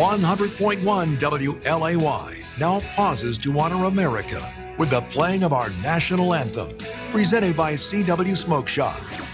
100.1 WLAY now pauses to honor America with the playing of our national anthem, presented by CW Smoke Shop.